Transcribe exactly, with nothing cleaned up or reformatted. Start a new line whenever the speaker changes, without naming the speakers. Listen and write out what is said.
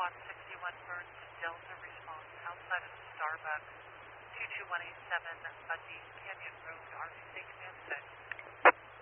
one sixty-one Burns Delta response outside of Starbucks, two two one eight seven Bundy,